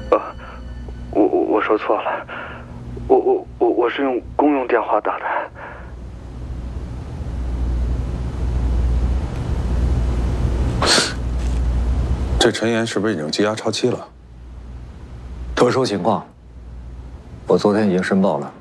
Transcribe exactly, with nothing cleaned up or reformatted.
啊，我我我说错了，我我我我是用公用电话打的。 这陈岩是不是已经羁押超期了？ 特殊情况，我昨天已经申报了。